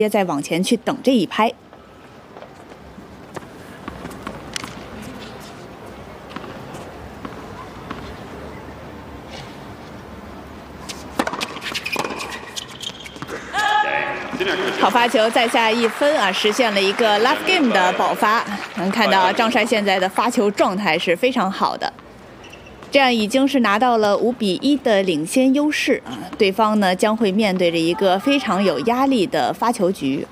再往前去等这一拍。好发球再下1分啊，实现了一个 love game 的爆发。能看到张帅现在的发球状态是非常好的，这样已经是拿到了5比1的领先优势啊。对方呢将会面对着一个非常有压力的发球局。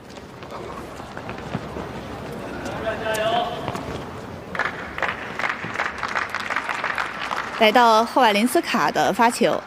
来到赫瓦林斯卡的发球。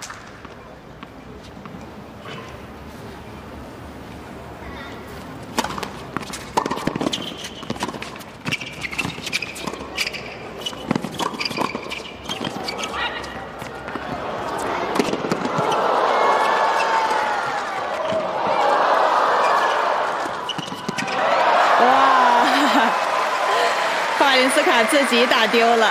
赫瓦林斯卡自己打丢了，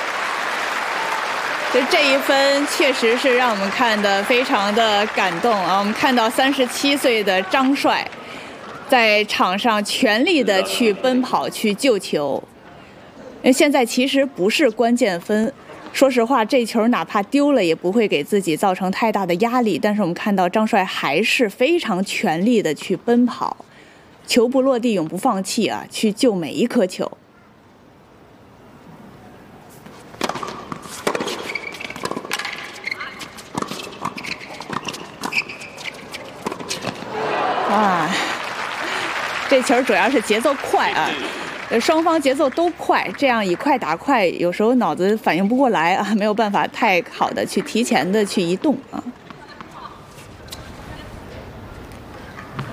这一分确实是让我们看得非常的感动啊！我们看到37岁的张帅在场上全力的去奔跑去救球。现在其实不是关键分，说实话，这球哪怕丢了也不会给自己造成太大的压力。但是我们看到张帅还是非常全力的去奔跑，球不落地永不放弃啊，去救每一颗球。哇，这球主要是节奏快啊，双方节奏都快，这样以快打快，有时候脑子反应不过来啊，没有办法太好的去提前的去移动啊。